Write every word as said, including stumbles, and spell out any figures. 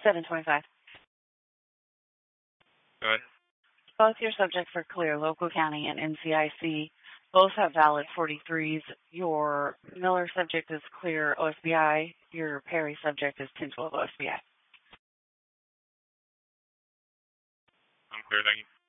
seven twenty-five. Go ahead. Both your subjects are clear, local county and N C I C. Both have valid forty-threes. Your Miller subject is clear O S B I. Your Perry subject is ten twelve O S B I. I'm clear, thank you.